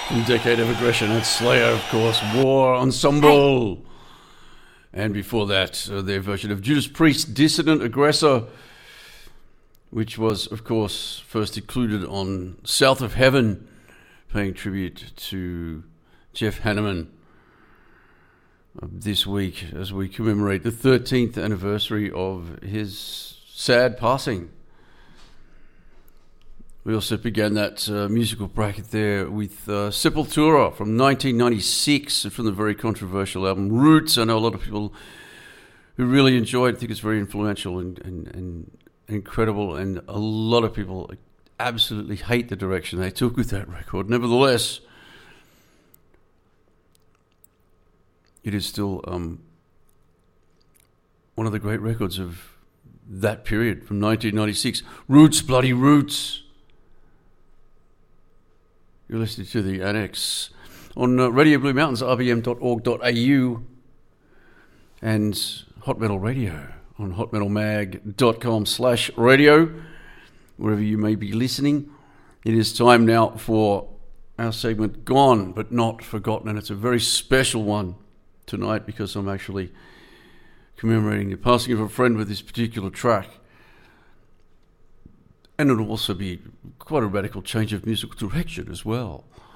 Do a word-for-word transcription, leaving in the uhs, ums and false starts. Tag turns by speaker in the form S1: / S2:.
S1: From Decade of Aggression, that's Slayer, of course, War Ensemble. And before that, uh, their version of Judas Priest, Dissident Aggressor, which was, of course, first included on South of Heaven, paying tribute to Jeff Hanneman uh, this week as we commemorate the thirteenth anniversary of his sad passing. We also began that uh, musical bracket there with uh, Sepultura from nineteen ninety-six, from the very controversial album Roots. I know a lot of people who really enjoyed it, think it's very influential and, and, and incredible, and a lot of people absolutely hate the direction they took with that record. Nevertheless, it is still um, one of the great records of that period from nineteen ninety-six. Roots, bloody Roots. You're listening to the Annex on uh, Radio Blue Mountains, r b m dot org dot a u, and Hot Metal Radio on hot metal mag dot com slash radio, wherever you may be listening. It is time now for our segment Gone But Not Forgotten, and it's a very special one tonight because I'm actually commemorating the passing of a friend with this particular track. And it'll also be quite a radical change of musical direction as well.